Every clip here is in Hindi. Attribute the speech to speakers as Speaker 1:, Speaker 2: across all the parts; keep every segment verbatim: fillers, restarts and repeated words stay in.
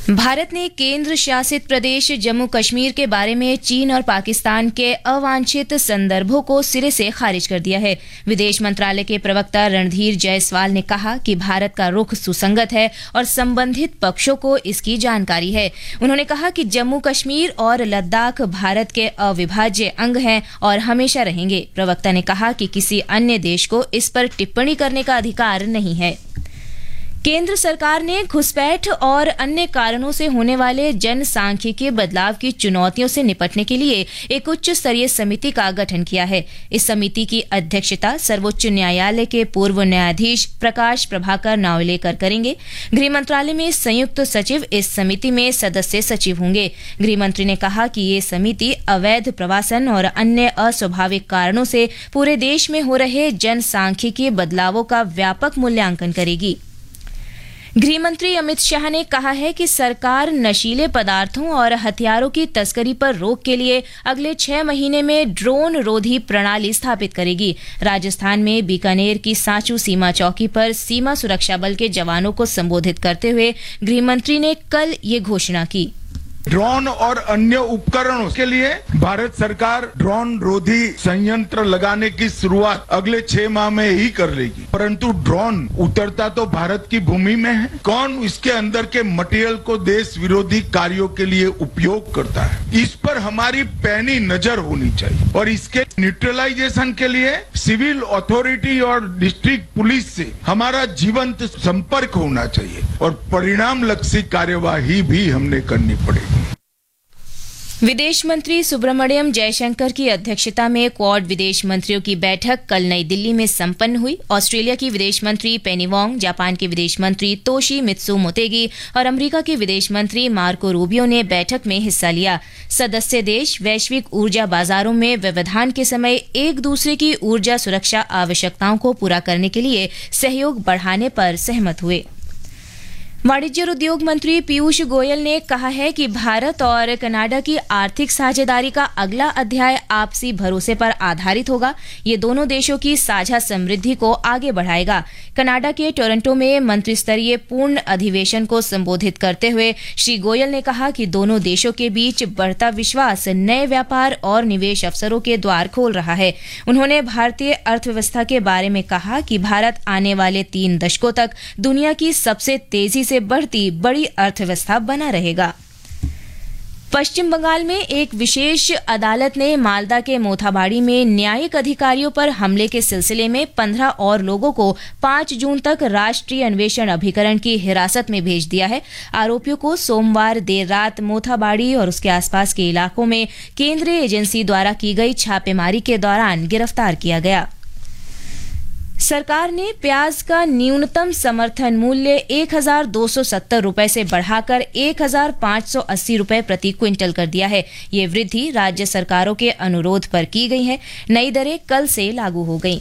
Speaker 1: भारत ने केंद्र शासित प्रदेश जम्मू कश्मीर के बारे में चीन और पाकिस्तान के अवांछित संदर्भों को सिरे से खारिज कर दिया है। विदेश मंत्रालय के प्रवक्ता रणधीर जायसवाल ने कहा कि भारत का रुख सुसंगत है और संबंधित पक्षों को इसकी जानकारी है। उन्होंने कहा कि जम्मू कश्मीर और लद्दाख भारत के अविभाज्य अंग हैं और हमेशा रहेंगे। प्रवक्ता ने कहा कि किसी अन्य देश को इस पर टिप्पणी करने का अधिकार नहीं है। केंद्र सरकार ने घुसपैठ और अन्य कारणों से होने वाले जनसांख्यिकीय बदलाव की चुनौतियों से निपटने के लिए एक उच्च स्तरीय समिति का गठन किया है। इस समिति की अध्यक्षता सर्वोच्च न्यायालय के पूर्व न्यायाधीश प्रकाश प्रभाकर नावलेकर करेंगे। गृह मंत्रालय में संयुक्त सचिव इस समिति में सदस्य सचिव होंगे। गृह मंत्री ने कहा कि ये समिति अवैध प्रवासन और अन्य अस्वाभाविक कारणों से पूरे देश में हो रहे जनसांख्यिकीय बदलावों का व्यापक मूल्यांकन करेगी। गृह मंत्री अमित शाह ने कहा है कि सरकार नशीले पदार्थों और हथियारों की तस्करी पर रोक के लिए अगले छह महीने में ड्रोन रोधी प्रणाली स्थापित करेगी। राजस्थान में बीकानेर की सांचू सीमा चौकी पर सीमा सुरक्षा बल के जवानों को संबोधित करते हुए गृह मंत्री ने कल ये घोषणा की।
Speaker 2: ड्रोन और अन्य उपकरणों के लिए भारत सरकार ड्रोन रोधी संयंत्र लगाने की शुरुआत अगले छह माह में ही कर लेगी। परंतु ड्रोन उतरता तो भारत की भूमि में है। कौन इसके अंदर के मटेरियल को देश विरोधी कार्यों के लिए उपयोग करता है, इस पर हमारी पैनी नजर होनी चाहिए और इसके न्यूट्रलाइजेशन के लिए सिविल अथॉरिटी और डिस्ट्रिक्ट पुलिस से हमारा जीवंत संपर्क होना चाहिए और परिणाम लक्षी कार्यवाही भी हमने करनी पड़ेगी।
Speaker 1: विदेश मंत्री सुब्रमण्यम जयशंकर की अध्यक्षता में क्वाड विदेश मंत्रियों की बैठक कल नई दिल्ली में संपन्न हुई। ऑस्ट्रेलिया की विदेश मंत्री पेनी वोंग, जापान के विदेश मंत्री तोशी मित्सु मोतेगी और अमेरिका के विदेश मंत्री मार्को रूबियो ने बैठक में हिस्सा लिया। सदस्य देश वैश्विक ऊर्जा बाजारों में व्यवधान के समय एक दूसरे की ऊर्जा सुरक्षा आवश्यकताओं को पूरा करने के लिए सहयोग बढ़ाने पर सहमत हुए। वाणिज्य और उद्योग मंत्री पीयूष गोयल ने कहा है कि भारत और कनाडा की आर्थिक साझेदारी का अगला अध्याय आपसी भरोसे पर आधारित होगा। ये दोनों देशों की साझा समृद्धि को आगे बढ़ाएगा। कनाडा के टोरंटो में मंत्री स्तरीय पूर्ण अधिवेशन को संबोधित करते हुए श्री गोयल ने कहा कि दोनों देशों के बीच बढ़ता विश्वास नए व्यापार और निवेश अवसरों के द्वार खोल रहा है। उन्होंने भारतीय अर्थव्यवस्था के बारे में कहा कि भारत आने वाले तीन दशकों तक दुनिया की सबसे तेजी से बढ़ती बड़ी अर्थव्यवस्था बना रहेगा। पश्चिम बंगाल में एक विशेष अदालत ने मालदा के मोथाबाड़ी में न्यायिक अधिकारियों पर हमले के सिलसिले में पंद्रह और लोगों को पाँच जून तक राष्ट्रीय अन्वेषण अभिकरण की हिरासत में भेज दिया है। आरोपियों को सोमवार देर रात मोथाबाड़ी और उसके आसपास के इलाकों में केंद्रीय एजेंसी द्वारा की गई छापेमारी के दौरान गिरफ्तार किया गया। सरकार ने प्याज का न्यूनतम समर्थन मूल्य एक हजार दो सौ सत्तर रुपए से बढ़ाकर एक हजार पाँच सौ अस्सी रुपए प्रति क्विंटल कर दिया है। ये वृद्धि राज्य सरकारों के अनुरोध पर की गई है। नई दरें कल से लागू हो गईं।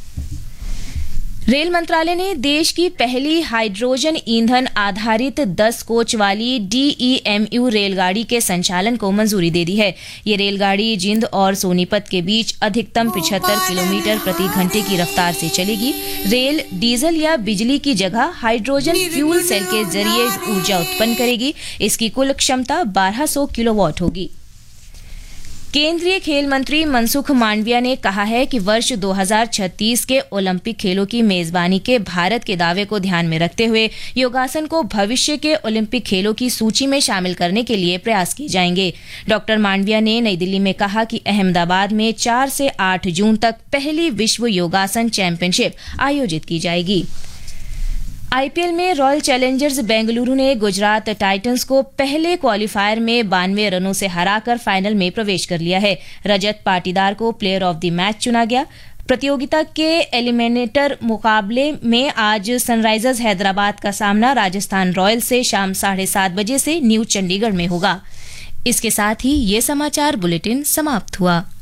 Speaker 1: रेल मंत्रालय ने देश की पहली हाइड्रोजन ईंधन आधारित दस कोच वाली डीईएमयू रेलगाड़ी के संचालन को मंजूरी दे दी है। ये रेलगाड़ी जिंद और सोनीपत के बीच अधिकतम पचहत्तर किलोमीटर प्रति घंटे की रफ्तार से चलेगी। रेल डीजल या बिजली की जगह हाइड्रोजन फ्यूल सेल के जरिए ऊर्जा उत्पन्न करेगी। इसकी कुल क्षमता बारह सौ किलोवाट होगी। केंद्रीय खेल मंत्री मनसुख मांडविया ने कहा है कि वर्ष दो हज़ार छत्तीस के ओलंपिक खेलों की मेजबानी के भारत के दावे को ध्यान में रखते हुए योगासन को भविष्य के ओलंपिक खेलों की सूची में शामिल करने के लिए प्रयास किए जाएंगे। डॉक्टर मांडविया ने नई दिल्ली में कहा कि अहमदाबाद में चार से आठ जून तक पहली विश्व योगासन चैंपियनशिप आयोजित की जाएगी। आईपीएल में रॉयल चैलेंजर्स बेंगलुरु ने गुजरात टाइटंस को पहले क्वालीफायर में बानवे रनों से हराकर फाइनल में प्रवेश कर लिया है। रजत पाटीदार को प्लेयर ऑफ द मैच चुना गया। प्रतियोगिता के एलिमिनेटर मुकाबले में आज सनराइजर्स हैदराबाद का सामना राजस्थान रॉयल्स से शाम साढ़े सात बजे से न्यू चंडीगढ़ में होगा। इसके साथ ही ये समाचार बुलेटिन समाप्त हुआ।